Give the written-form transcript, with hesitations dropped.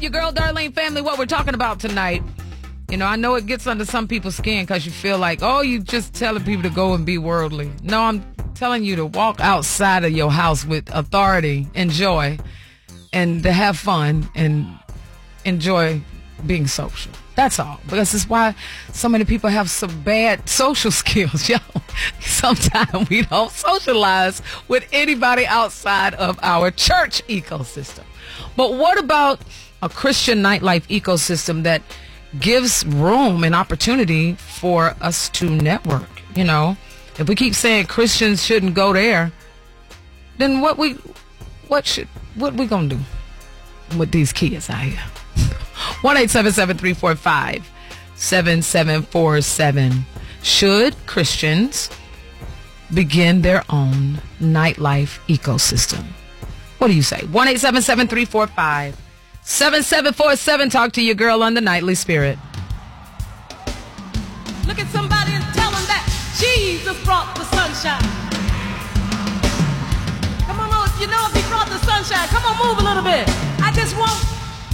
Your girl, Darlene family, what we're talking about tonight. You know, I know it gets under some people's skin because you feel like, oh, you just telling people to go and be worldly. No, I'm telling you to walk outside of your house with authority and joy and to have fun and enjoy being social. That's all. Because it's why so many people have some bad social skills, yo. Sometimes we don't socialize with anybody outside of our church ecosystem. But what about a Christian nightlife ecosystem that gives room and opportunity for us to network? You know, if we keep saying Christians shouldn't go there, then what we gonna do with these kids out here? 1-877-345-7747. Should Christians begin their own nightlife ecosystem? What do you say? 1-877-345-7747. Talk to your girl on the Nightly Spirit. Look at somebody and tell them that Jesus brought the sunshine. Come on, if you know if he brought the sunshine, come on, move a little bit.